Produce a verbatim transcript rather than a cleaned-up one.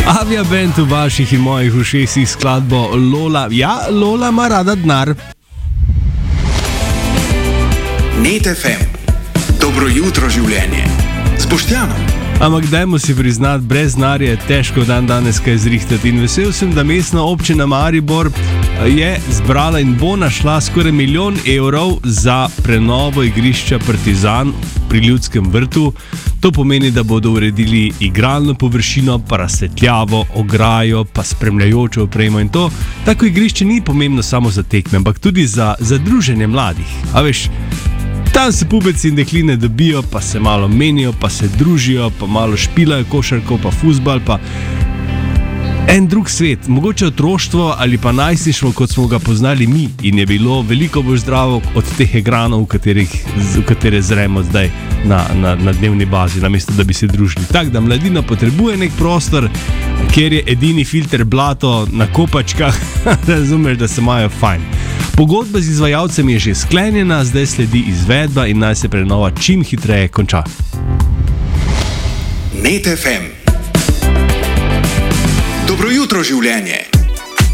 Avia Band v vaših in mojih ušesih skladbo Lola. Ja, Lola ima rada denar. Net ef em. Dobro jutro življenje. S Boštjanom. Ampak dajmo si priznati, brez denarja je težko dan danes kaj zrihtati. In vesel sem, da mestna občina Maribor je zbrala in bo našla skoraj milijon evrov za prenovo igrišča Partizan pri Ljudskem vrtu. To pomeni, da bodo uredili igralno površino, pa razsvetljavo, ograjo, pa spremljajočo opremo in to. Tako igrišče ni pomembno samo za tekme, ampak tudi za, za druženje mladih. A veš, tam se pubeci in dekline dobijo, pa se malo menijo, pa se družijo, pa malo špilajo košarko, pa fuzbal, pa en drug svet, mogoče otroštvo ali pa najstništvo, kot smo ga poznali mi, in je bilo veliko bolj zdravo od teh ekranov, v, katerih, v katere zremo zdaj na, na, na dnevni bazi, namesto da bi se družili. Tako da mladina potrebuje nek prostor, kjer je edini filter blato na kopačkah, razumeš, da se imajo fajn. Pogodba z izvajalcem je že sklenjena, zdaj sledi izvedba in naj se prenova čim hitreje konča. Net ef em. Dobro jutro življenje.